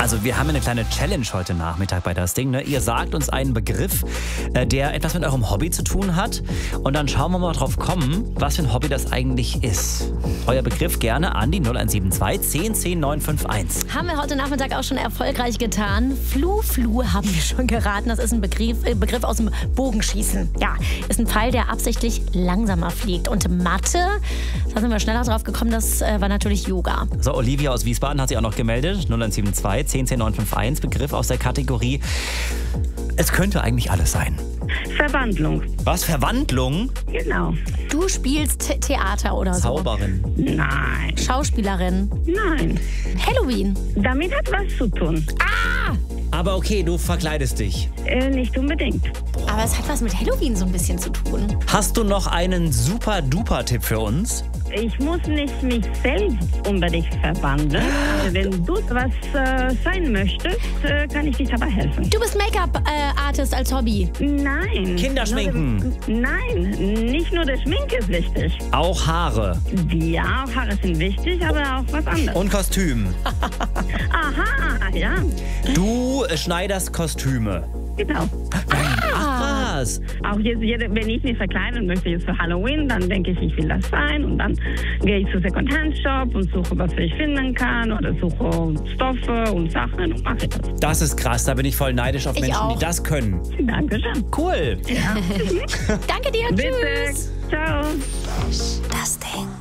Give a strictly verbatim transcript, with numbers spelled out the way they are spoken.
Also wir haben eine kleine Challenge heute Nachmittag bei das Ding. Ne? Ihr sagt uns einen Begriff, äh, der etwas mit eurem Hobby zu tun hat. Und dann schauen wir mal drauf kommen, was für ein Hobby das eigentlich ist. Euer Begriff gerne an die null eins sieben zwei zehn zehn neun fünf eins. Haben wir heute Nachmittag auch schon erfolgreich getan. Flu-Flu haben wir schon geraten. Das ist ein Begriff, äh, Begriff aus dem Bogenschießen. Ja, ist ein Pfeil, der absichtlich langsamer fliegt. Und Mathe, da sind wir schneller drauf gekommen, das äh, war natürlich Yoga. So, Olivia aus Wiesbaden hat sich auch noch gemeldet. null eins sieben zwei zehn zehn neun fünf eins. Begriff aus der Kategorie. Es könnte eigentlich alles sein. Verwandlung. Was? Verwandlung? Genau. Du spielst The- Theater oder so. Zauberin. Nein. Schauspielerin. Nein. Halloween. Damit hat was zu tun. Ah! Aber okay, du verkleidest dich. Äh, nicht unbedingt. Aber es hat was mit Halloween so ein bisschen zu tun. Hast du noch einen super-duper-Tipp für uns? Ich muss nicht mich selbst unbedingt verwandeln. Also wenn du was äh, sein möchtest, äh, kann ich dir dabei helfen. Du bist Make-up-Artist als Hobby. Nein. Kinderschminken. Nur der- Nein, nicht nur der Schminke ist wichtig. Auch Haare. Ja, auch Haare sind wichtig, aber auch was anderes. Und Kostüm. Aha, ja, Du schneiderst Kostüme. genau. Ach was. Auch jetzt, jede- wenn ich mich verkleiden möchte jetzt für Halloween, dann denke ich, ich will das sein. Und dann gehe ich zu Secondhand-Shop und suche, was ich finden kann. Oder suche Stoffe und Sachen und mache das. Das ist krass, da bin ich voll neidisch auf Ich Menschen, auch. die das können. Dankeschön. Cool. Danke dir. Bitte. Tschüss. Ciao. Das Ding.